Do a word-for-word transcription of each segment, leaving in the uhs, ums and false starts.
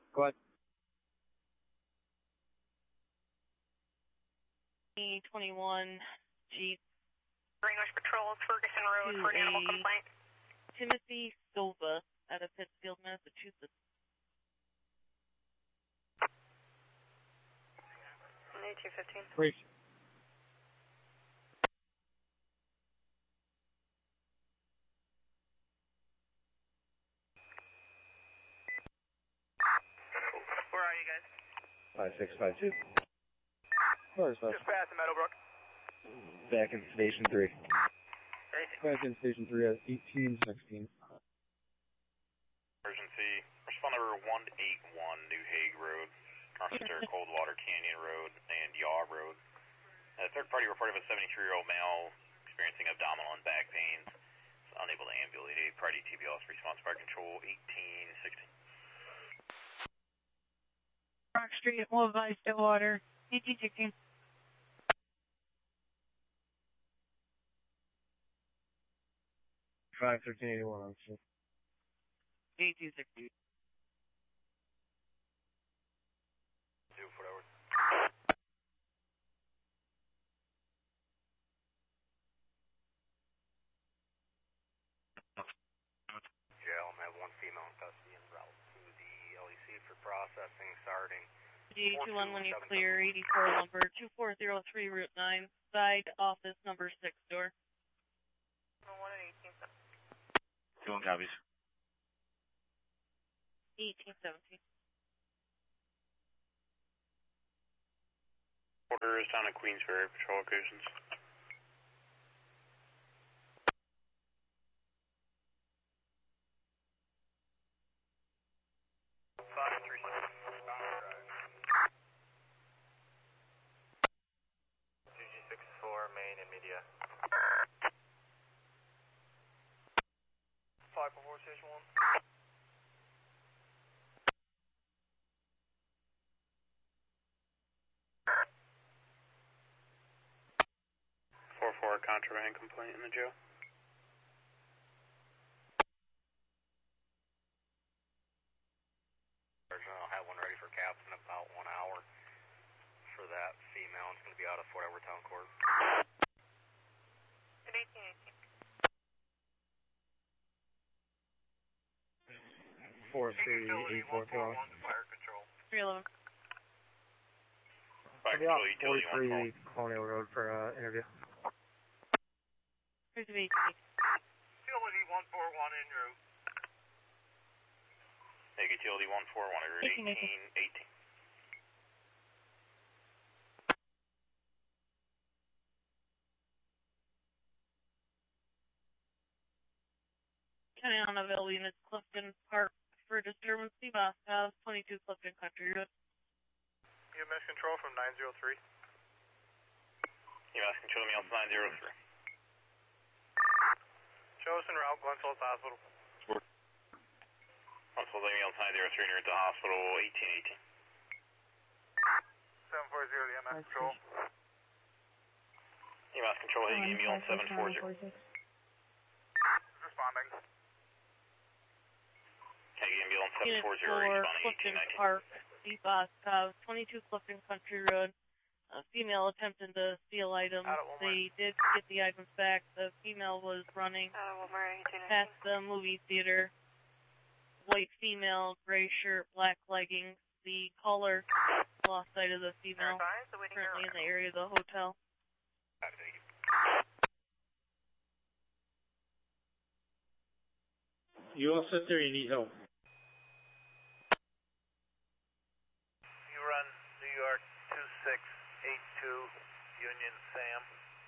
Go ahead. twenty-one Jeep. Greenwich Patrol, Ferguson Road, for an animal complaint. Timothy Silva out of Pittsfield, Massachusetts. eighteen fifteen. Brief. Where are you guys? five six five two. Cars left. Just past the Meadowbrook. Back in Station three. Back in Station three at eighteen sixteen. Emergency. Respond number one eight one, New Hague Road. Consider Coldwater Canyon Road and Yaw Road. A third party report of a seventy-three-year-old male experiencing abdominal and back pains. Is unable to ambulate. A party T B L S response fire control eighteen sixteen. Rock Street, Wolf Ice, Stillwater, eighteen sixteen. five thirteen eighty-one, officer. eighteen sixteen. Two foot over. Jail, I have one female in custody en route to the L E C for processing, starting. D two one when you clear, eighty-four number, two four zero three Route nine, side office number six door. one and eighteen seventeen. Two one copies. eighteen seventeen. Order is down at Queensbury, patrol locations. five three seven. two G six four, main and media. five four four station one. four four, contraband complaint in the jail. I'll have one ready for caps in about one hour for that female. It's going to be out of Fort Edward Town Court. At eighteen eighteen. four three eight four four. Fire control. three eleven. Fire Yeah, control, utility one forty-three Colonial Road for uh, interview. eighteen eighteen. Utility one four one en route. Take utility one four one at eighteen eighteen eighteen. County unavailable units, Clifton Park for disturbance, Seabass House, twenty-two Clifton Country Road. U M S control from nine zero three. U M S control, meals nine zero three. Show us en route, Glenfellas Hospital. Glenfellas meals nine zero three, near the hospital, eighteen eighteen. seven four zero, the U M S control. U M S control, Higgins, meal seven four zero. Responding. Higgins, meal seven four zero, responding eighteen nineteen. Park, Seabass House, twenty-two Clifton Country Road. A female attempted to steal items. They did get the items back. The female was running past the movie theater. White female, gray shirt, black leggings. The caller lost sight of the female. Currently in the area of the hotel. You all sit there, you need help. You run New York two six eight two, Union Sam.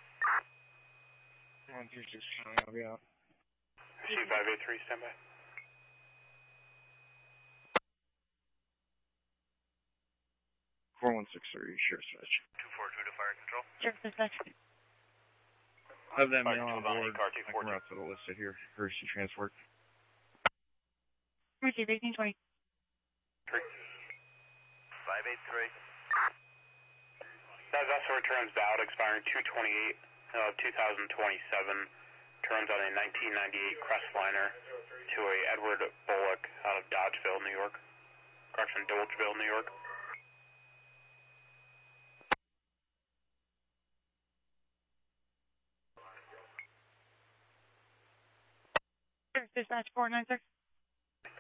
one two six, I'll be out. C five eight three, stand by. four one six three, sure switch. two four two to fire control. Sure, dispatch. I have that Fire mail on control, board. car I two can four two. route to the listed here. Emergency transport. Receive eighteen twenty. five eight three. That vessel returns bound, expiring two twenty-eight of two thousand twenty-seven. Turns on a nineteen ninety-eight Crestliner to a Edward Bullock out of Dodgeville, New York. Correct. in Dolgeville, New York. Dispatch four nine six.